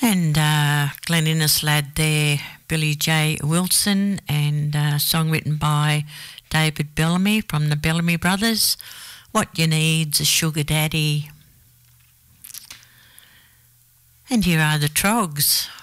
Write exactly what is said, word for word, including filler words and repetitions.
And uh, Glen Innes lad there, Billy J. Wilson, and a song written by David Bellamy from the Bellamy Brothers. What You Need's a Sugar Daddy. And here are the Trogs.